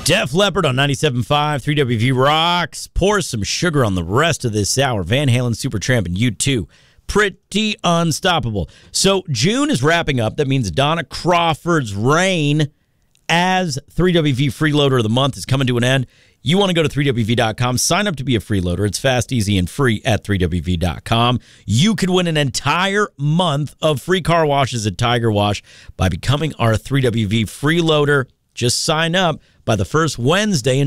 Def Leppard on 97.5, 3WV rocks. Pour some sugar on the rest of this hour. Van Halen, Supertramp, and U2. Pretty unstoppable. So June is wrapping up. That means Donna Crawford's reign as 3WV Freeloader of the Month is coming to an end. You want to go to 3WV.com, sign up to be a freeloader. It's fast, easy, and free at 3WV.com. You could win an entire month of free car washes at Tiger Wash by becoming our 3WV freeloader. Just sign up by the first Wednesday in